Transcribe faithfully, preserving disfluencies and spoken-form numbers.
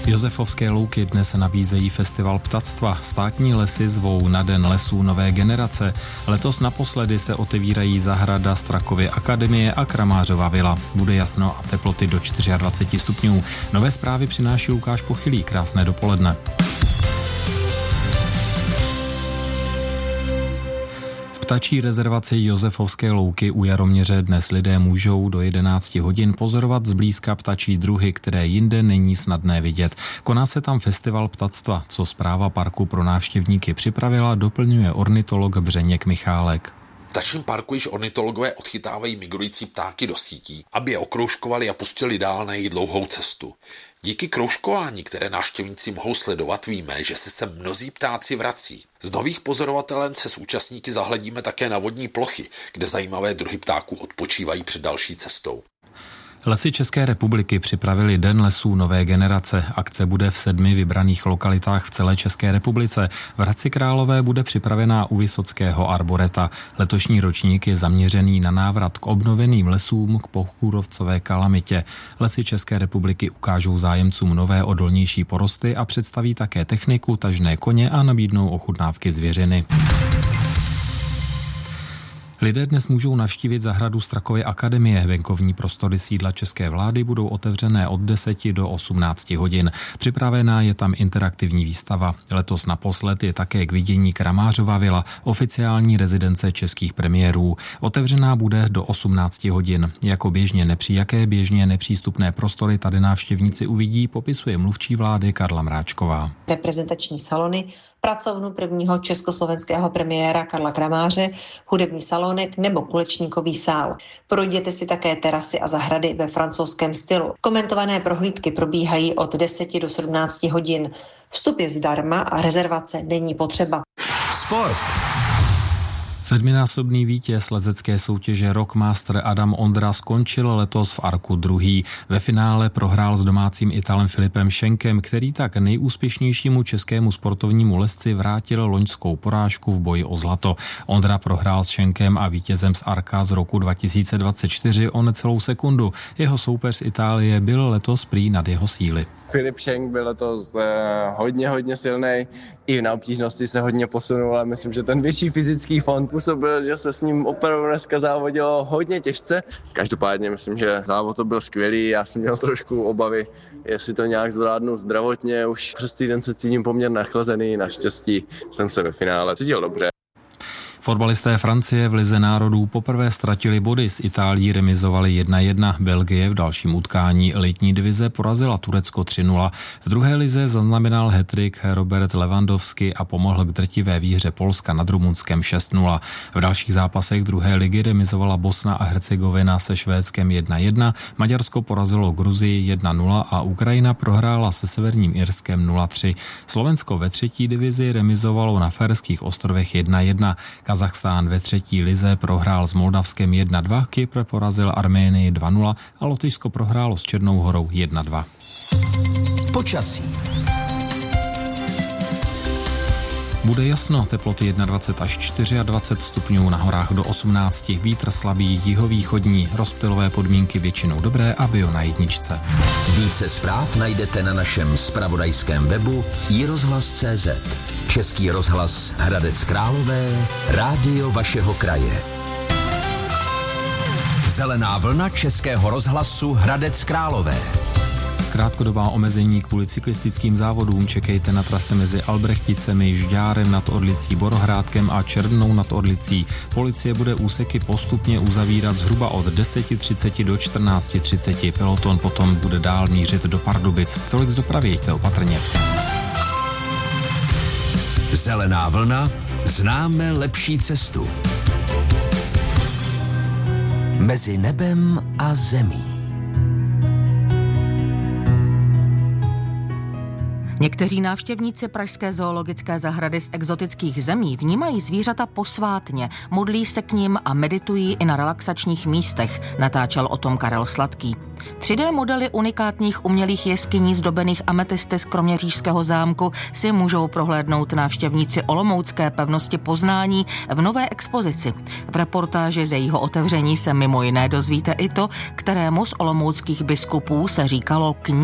Josefovské louky dnes nabízejí festival ptactva. Státní lesy zvou na Den lesů nové generace. Letos naposledy se otevírají zahrada Strakovy akademie a Kramářova vila. Bude jasno a teploty do dvacet čtyři stupňů. Nové zprávy přináší Lukáš Pochylý. Krásné dopoledne. V ptačí rezervaci Josefovské louky u Jaroměře dnes lidé můžou do jedenácti hodin pozorovat zblízka ptačí druhy, které jinde není snadné vidět. Koná se tam festival ptactva, co správa parku pro návštěvníky připravila, doplňuje ornitolog Břeněk Michálek. V ptačím parku již ornitologové odchytávají migrující ptáky do sítí, aby je okroužkovali a pustili dál na jejich dlouhou cestu. Díky kroužkování, které návštěvníci mohou sledovat, víme, že se sem mnozí ptáci vrací. Z nových pozorovatelén se s účastníky zahledíme také na vodní plochy, kde zajímavé druhy ptáků odpočívají před další cestou. Lesy České republiky připravili Den lesů nové generace. Akce bude v sedmi vybraných lokalitách v celé České republice. V Hradci Králové bude připravená u Vysockého arboreta. Letošní ročník je zaměřený na návrat k obnoveným lesům k pokůrovcové kalamitě. Lesy České republiky ukážou zájemcům nové odolnější porosty a představí také techniku, tažné koně a nabídnou ochutnávky zvěřiny. Lidé dnes můžou navštívit zahradu Strakovy akademie. Venkovní prostory sídla české vlády budou otevřené od deseti do osmnácti hodin. Připravená je tam interaktivní výstava. Letos naposled je také k vidění Kramářova vila, oficiální rezidence českých premiérů. Otevřená bude do osmnácti hodin. Jako běžně nepřijaké běžně nepřístupné prostory tady návštěvníci uvidí, popisuje mluvčí vlády Karla Mráčková. Reprezentační salony, pracovnu prvního československého premiéra Karla Kramáře, hudební salonek nebo kulečníkový sál. Projděte si také terasy a zahrady ve francouzském stylu. Komentované prohlídky probíhají od deseti do sedmnácti hodin. Vstup je zdarma a rezervace není potřeba. Sport. Sedminásobný vítěz lezecké soutěže Rockmaster Adam Ondra skončil letos v Arku druhý. Ve finále prohrál s domácím Italem Filipem Schenkem, který tak nejúspěšnějšímu českému sportovnímu lezci vrátil loňskou porážku v boji o zlato. Ondra prohrál s Schenkem a vítězem z Arka z roku dva tisíce dvacet čtyři o necelou sekundu. Jeho soupeř z Itálie byl letos prý nad jeho síly. Filip Schenk byl letos hodně, hodně silný. I na obtížnosti se hodně posunul a myslím, že ten větší fyzický fond působil, že se s ním opravdu dneska závodilo hodně těžce. Každopádně myslím, že závod to byl skvělý. Já jsem měl trošku obavy, jestli to nějak zvládnu zdravotně. Už přes týden se cítím poměrně nachlazený. Naštěstí jsem se ve finále cítil dobře. Fotbalisté Francie v lize národů poprvé ztratili body, s Itálií remizovali jedna jedna. Belgie v dalším utkání elitní divize porazila Turecko tři nula. V druhé lize zaznamenal hat-trick Robert Lewandowski a pomohl k drtivé výhře Polska nad Rumunskem šest nula. V dalších zápasech druhé ligy remizovala Bosna a Hercegovina se Švédskem jedna jedna, Maďarsko porazilo Gruzii jedna nula a Ukrajina prohrála se Severním Irskem nula tři. Slovensko ve třetí divizi remizovalo na Faerských ostrovech jedna jedna. Kazachstán ve třetí lize prohrál s Moldavskem jedna dva, Kypr porazil Arménii dva nula a Lotyšsko prohrálo s Černou Horou jedna dva. Počasí. Bude jasno, teploty dvacet jedna až dvacet čtyři stupňů, na horách do osmnácti, vítr slabý jihovýchodní, rozptylové podmínky většinou dobré a bio na jedničce. Více zpráv najdete na našem zpravodajském webu i rozhlas tečka cé zet. Český rozhlas Hradec Králové, rádio vašeho kraje. Zelená vlna Českého rozhlasu Hradec Králové. Krátkodobá omezení kvůli cyklistickým závodům čekejte na trase mezi Albrechticemi, Žďárem nad Orlicí, Borohrádkem a Černou nad Orlicí. Policie bude úseky postupně uzavírat zhruba od deset třicet do čtrnáct třicet. Peloton potom bude dál mířit do Pardubic. Tolik z dopravy, jeďte opatrně. Zelená vlna, známe lepší cestu. Mezi nebem a zemí. Někteří návštěvníci pražské zoologické zahrady z exotických zemí vnímají zvířata posvátně, modlí se k nim a meditují i na relaxačních místech, natáčel o tom Karel Sladký. tři dé modely unikátních umělých jeskyní zdobených ametisty z Kroměřížského zámku si můžou prohlédnout návštěvníci olomoucké pevnosti Poznání v nové expozici. V reportáži z jejího otevření se mimo jiné dozvíte i to, kterému z olomouckých biskupů se říkalo kníže.